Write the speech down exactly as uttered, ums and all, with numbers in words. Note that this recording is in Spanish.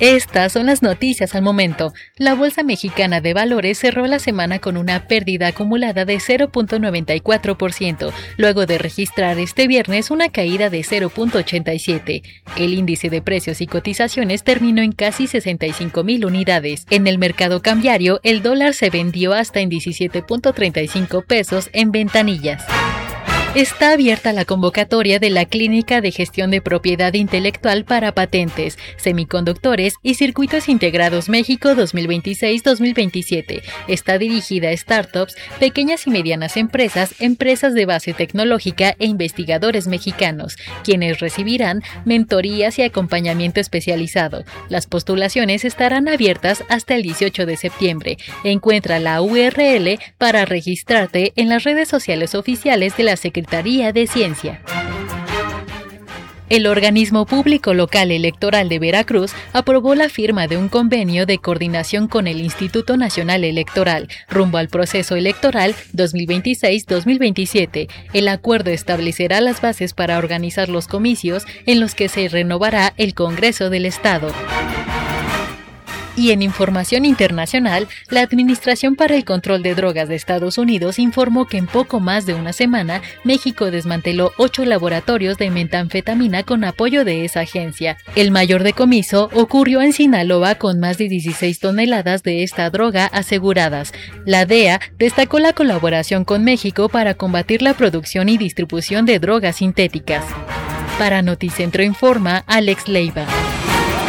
Estas son las noticias al momento. La Bolsa Mexicana de Valores cerró la semana con una pérdida acumulada de cero punto noventa y cuatro por ciento, luego de registrar este viernes una caída de cero punto ochenta y siete. El índice de precios y cotizaciones terminó en casi sesenta y cinco mil unidades. En el mercado cambiario, el dólar se vendió hasta en diecisiete punto treinta y cinco pesos en ventanillas. Está abierta la convocatoria de la Clínica de Gestión de Propiedad Intelectual para Patentes, Semiconductores y Circuitos Integrados México dos mil veintiséis dos mil veintisiete. Está dirigida a startups, pequeñas y medianas empresas, empresas de base tecnológica e investigadores mexicanos, quienes recibirán mentorías y acompañamiento especializado. Las postulaciones estarán abiertas hasta el dieciocho de septiembre. Encuentra la U R L para registrarte en las redes sociales oficiales de la Secretaría Secretaría de Ciencia. El organismo público local electoral de Veracruz aprobó la firma de un convenio de coordinación con el Instituto Nacional Electoral rumbo al proceso electoral dos mil veintiséis dos mil veintisiete. El acuerdo establecerá las bases para organizar los comicios en los que se renovará el Congreso del Estado. Y en información internacional, la Administración para el Control de Drogas de Estados Unidos informó que en poco más de una semana, México desmanteló ocho laboratorios de metanfetamina con apoyo de esa agencia. El mayor decomiso ocurrió en Sinaloa con más de dieciséis toneladas de esta droga aseguradas. La D E A destacó la colaboración con México para combatir la producción y distribución de drogas sintéticas. Para Noticentro Informa, Alex Leiva.